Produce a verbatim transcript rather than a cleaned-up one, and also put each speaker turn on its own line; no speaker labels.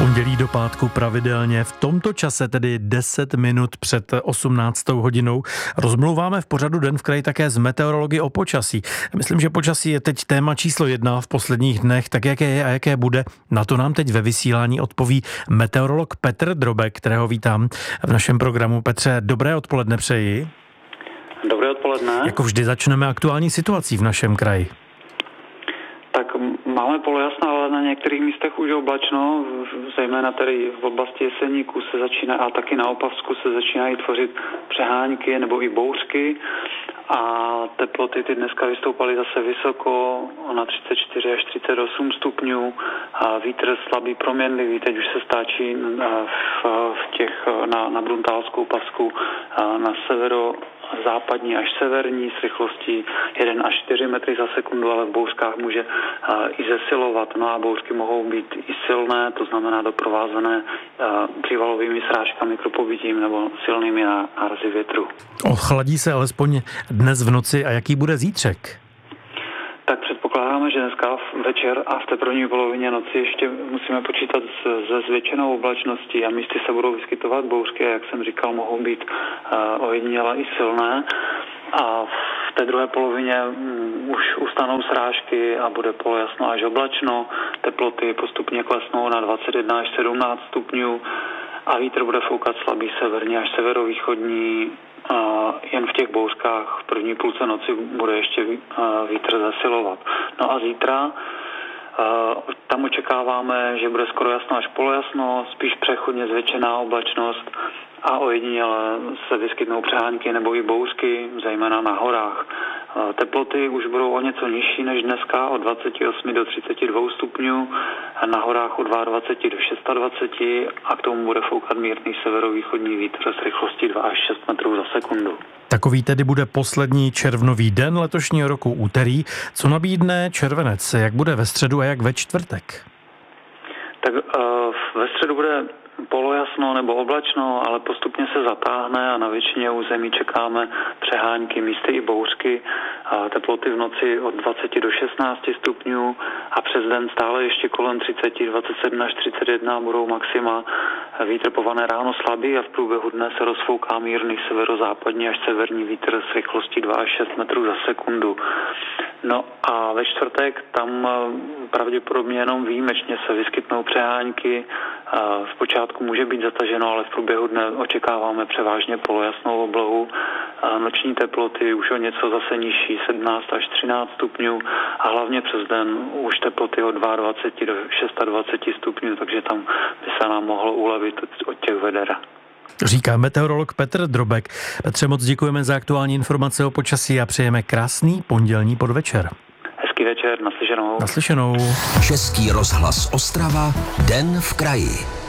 Pondělí do pátku pravidelně v tomto čase, tedy deset minut před osmnáctou hodinou, rozmlouváme v pořadu Den v kraji také z meteorology o počasí. Myslím, že počasí je teď téma číslo jedna v posledních dnech, tak jaké je a jaké bude. Na to nám teď ve vysílání odpoví meteorolog Petr Drobek, kterého vítám v našem programu. Petře, dobré odpoledne přeji.
Dobré odpoledne.
Jako vždy začneme aktuální situací v našem kraji.
Tak máme polojasno, ale na některých místech už oblačno, zejména tady v oblasti Jeseníku se začíná, a taky na Opavsku se začínají tvořit přehánky nebo i bouřky a teploty ty dneska vystoupaly zase vysoko na třicet čtyři až třicet osm stupňů a vítr slabý proměnlivý, teď už se stáčí v, v těch na, na Bruntálskou pasku na severo západní až severní s rychlostí jedna až čtyři metry za sekundu, ale v bouřkách může i zesilovat. No a bouřky mohou být i silné, to znamená doprovázené přívalovými srážkami, kropobytím nebo silnými nárazy větru.
Ochladí se alespoň dnes v noci a jaký bude zítřek?
Tak předpokládáme, že dneska večer a v té první polovině noci ještě musíme počítat se zvětšenou oblačností a místy se budou vyskytovat bouřky, jak jsem říkal, mohou být uh, ojedinělé i silné. A v té druhé polovině um, už ustanou srážky a bude polojasno až oblačno. Teploty postupně klesnou na dvacet jedna až sedmnáct stupňů a vítr bude foukat slabý severní až severovýchodní. Uh, jen v těch bouřkách v první půlce noci bude ještě uh, vítr zesilovat. No a zítra uh, tam očekáváme, že bude skoro jasno až polojasno, spíš přechodně zvětšená oblačnost a ojediněle se vyskytnou přehánky nebo i bouřky, zejména na horách. Uh, teploty už budou o něco nižší než dneska, od dvacet osm do třicet dva stupňů, na horách od dvacet dva do dvacet šest a k tomu bude foukat mírný severovýchodní vítr s rychlostí dva až šest metrů za sekundu. Takový tedy bude poslední červnový den letošního roku úterý. Co nabídne červenec? Jak bude ve středu a jak ve čtvrtek? Tak uh, ve středu bude polojasno nebo oblačno, ale postupně se zatáhne a na většině území čekáme přehánky, místy i bouřky. A teploty v noci od dvacet do šestnácti stupňů a přes den stále ještě kolem třicet, dvacet sedm až třicet jedna budou maxima. Vítr pované ráno slabý a v průběhu dne se rozfouká mírný severozápadní až severní vítr s rychlostí dva až šest metrů za sekundu. No a ve čtvrtek tam pravděpodobně jenom výjimečně se vyskytnou přehánky. V počátku může být zataženo, ale v průběhu dne očekáváme převážně polojasnou oblohu. Noční teploty už o něco zase nižší, sedmnáct až třináct stupňů a hlavně přes den už teploty od dvacet dva do dvacet šesti stupňů, takže tam by se nám mohlo ulevit od těch veder. Říká meteorolog Petr Drobek. Petře, moc děkujeme za aktuální informace o počasí a přejeme krásný pondělní podvečer. Hezký večer, naslyšenou. Naslyšenou.
Český rozhlas Ostrava, Den v kraji.